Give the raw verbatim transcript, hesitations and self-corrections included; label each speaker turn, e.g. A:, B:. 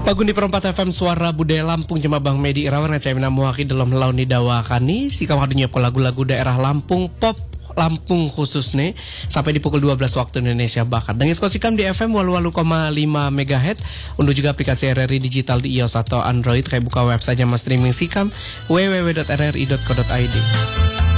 A: Pagun di perempat F M Suara Budaya Lampung cuma Bang Medi Irawan ngacai namuaki dalam laun di dawakani si kawadunya ko lagu-lagu daerah Lampung pop Lampung khusus nih sampai di pukul dua belas waktu Indonesia Barat. Dan iskosikam di F M walu walu koma lima megahertz. Unduh juga aplikasi R R I digital di iOS atau Android. Kayak buka website sama streaming sikam w w w dot r r i dot co dot i d.